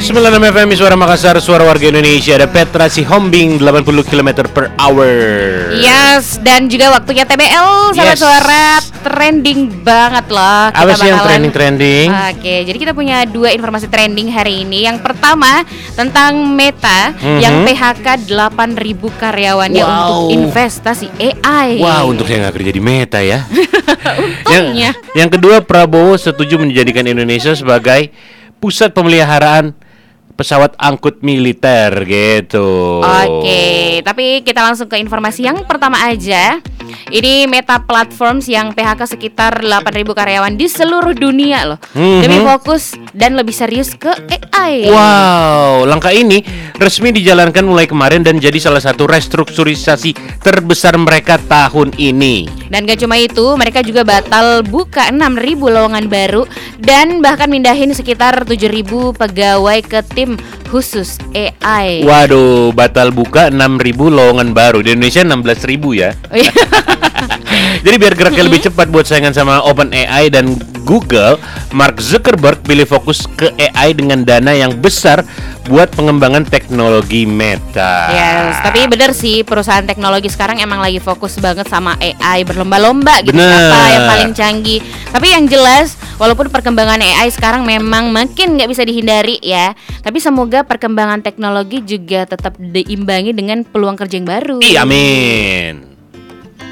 96 FM Suara Makassar, suara warga Indonesia. Ada Petra Sihombing 80 km per hour. Yes, dan juga waktunya TBL Sahabat Suara. Trending banget loh. Apa sih yang trending? Oke, jadi kita punya 2 informasi trending hari ini. Yang pertama tentang Meta yang PHK 8.000 karyawannya untuk investasi AI. Wow, untuk yang gak kerja di Meta ya. Untungnya. Yang kedua, Prabowo setuju menjadikan Indonesia sebagai pusat pemeliharaan pesawat angkut militer gitu. Oke, tapi kita langsung ke informasi yang pertama aja. Ini Meta Platforms yang PHK sekitar 8.000 karyawan di seluruh dunia loh. Demi fokus dan lebih serius ke AI. Wow, langkah ini resmi dijalankan mulai kemarin dan jadi salah satu restrukturisasi terbesar mereka tahun ini. Dan gak cuma itu, mereka juga batal buka 6.000 lowongan baru dan bahkan mindahin sekitar 7.000 pegawai ke tim khusus AI. Waduh, batal buka 6.000 lowongan baru. Di Indonesia 16.000 ya. Jadi biar geraknya lebih cepat buat saingan sama OpenAI dan Google, Mark Zuckerberg pilih fokus ke AI dengan dana yang besar buat pengembangan teknologi Meta. Yes, tapi bener sih, perusahaan teknologi sekarang emang lagi fokus banget sama AI, berlomba-lomba gitu. Apa yang paling canggih. Tapi yang jelas, walaupun perkembangan AI sekarang memang makin gak bisa dihindari ya, tapi semoga perkembangan teknologi juga tetap diimbangi dengan peluang kerja yang baru. Amin.